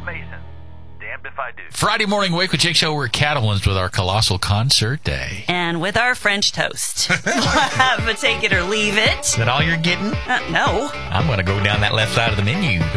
Ted Mason. Damned if I do. Friday morning wake with Jake Show. We're at Catalan's with our colossal concert day. And with our French toast. We'll have a take it or leave it. Is that all you're getting? No. I'm going to go down that left side of the menu.